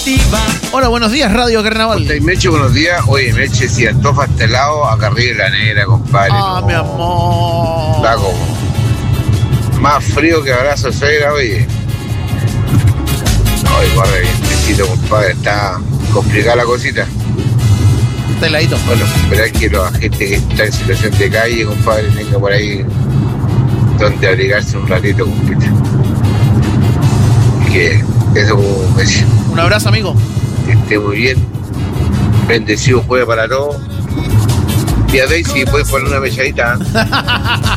positiva. Hola, buenos días, Radio Carnaval. Meche, buenos días. Oye, Meche, si antoja este lado, acá arriba en la negra, compadre. Ah, mi amor. Está como más frío que abrazo de suegra, oye. Oye, corre vientecito, compadre. Está complicada la cosita. Está heladito. Bueno, esperar que la gente que está en situación de calle, compadre, tenga por ahí donde abrigarse un ratito, compadre. Que eso, Meche. Un abrazo, amigo. Que esté muy bien. Bendecido jueves para todos. Y a Daisy, puedes poner una mechadita.